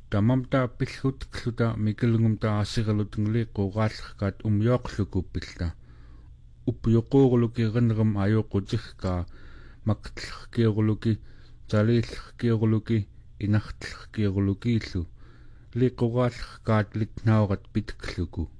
тамамта пиллут клута микелунгум таассиралутнгли qooqaallerkaat umyoqlukupilla uppuyoquuruluki erinneram ayoqutиггаа maqtlerkioruluki taliillerkioruluki inartlerkiorulukiillu liqoraallerkaat litnaurat pitkluku